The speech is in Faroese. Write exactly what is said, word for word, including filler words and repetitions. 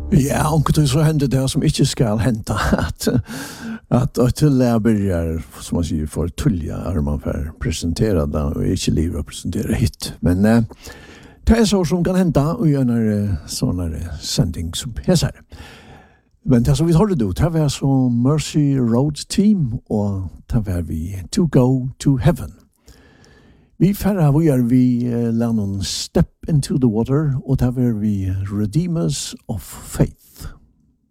Ja, och det så händer det som inte ska hända att att att lära som man säger för tulja är man för presentera det och inte liva presentera hit. Men eh, det är så som kan hända och gör när såna sändning som jag säger. Men det som vi har det då, det var så Mercy Road Team och det var vi To Go to Heaven. Vi färra vi är vi uh, lärnon Step into the Water och det var vi Redeemers of Faith.